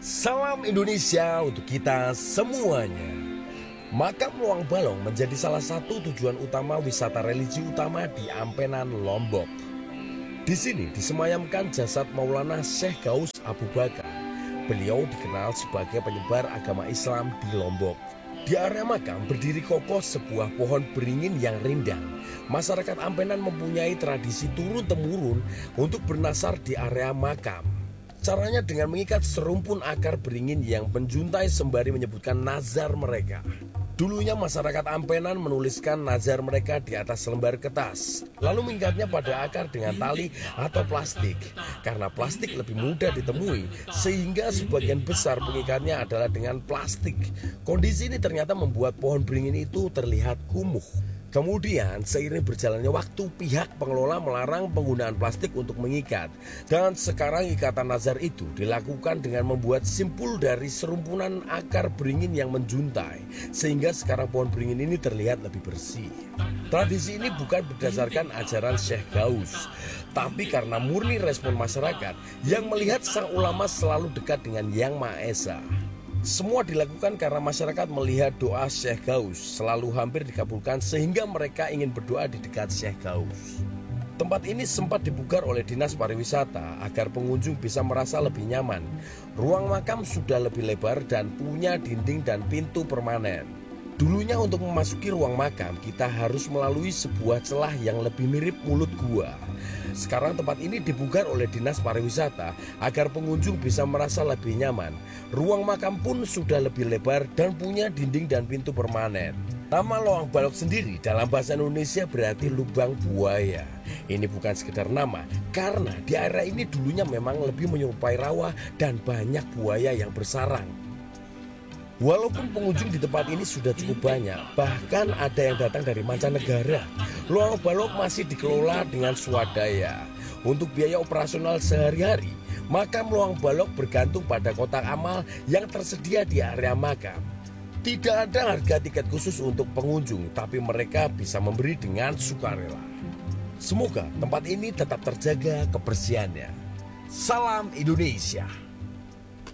Salam Indonesia untuk kita semuanya. Makam Loang Balong menjadi salah satu tujuan utama wisata religi utama di Ampenan, Lombok. Di sini disemayamkan jasad Maulana Syekh Ghaus Abu Bakar. Beliau dikenal sebagai penyebar agama Islam di Lombok. Di area makam berdiri kokoh sebuah pohon beringin yang rindang. Masyarakat Ampenan mempunyai tradisi turun-temurun untuk bernasar di area makam. Caranya dengan mengikat serumpun akar beringin yang menjuntai sembari menyebutkan nazar mereka. Dulunya masyarakat Ampenan menuliskan nazar mereka di atas lembar kertas, lalu mengikatnya pada akar dengan tali atau plastik. Karena plastik lebih mudah ditemui, sehingga sebagian besar pengikatnya adalah dengan plastik. Kondisi ini ternyata membuat pohon beringin itu terlihat kumuh. Kemudian seiring berjalannya waktu, pihak pengelola melarang penggunaan plastik untuk mengikat. Dan sekarang ikatan nazar itu dilakukan dengan membuat simpul dari serumpunan akar beringin yang menjuntai, sehingga sekarang pohon beringin ini terlihat lebih bersih. Tradisi ini bukan berdasarkan ajaran Syekh Ghaus, tapi karena murni respon masyarakat yang melihat sang ulama selalu dekat dengan Yang Maha Esa. Semua dilakukan karena masyarakat melihat doa Syekh Ghaus selalu hampir dikabulkan, sehingga mereka ingin berdoa di dekat Syekh Ghaus. Tempat ini sempat dibugar oleh Dinas Pariwisata agar pengunjung bisa merasa lebih nyaman. Ruang makam sudah lebih lebar dan punya dinding dan pintu permanen. Dulunya untuk memasuki ruang makam kita harus melalui sebuah celah yang lebih mirip mulut gua. Sekarang tempat ini dibugar oleh Dinas Pariwisata agar pengunjung bisa merasa lebih nyaman. Ruang makam pun sudah lebih lebar dan punya dinding dan pintu permanen. Nama Loang Balong sendiri dalam bahasa Indonesia berarti lubang buaya. Ini bukan sekedar nama, karena di area ini dulunya memang lebih menyerupai rawa dan banyak buaya yang bersarang. Walaupun pengunjung di tempat ini sudah cukup banyak, bahkan ada yang datang dari mancanegara, Loang Balong masih dikelola dengan swadaya. Untuk biaya operasional sehari-hari, makam Loang Balong bergantung pada kotak amal yang tersedia di area makam. Tidak ada harga tiket khusus untuk pengunjung, tapi mereka bisa memberi dengan sukarela. Semoga tempat ini tetap terjaga kebersihannya. Salam Indonesia.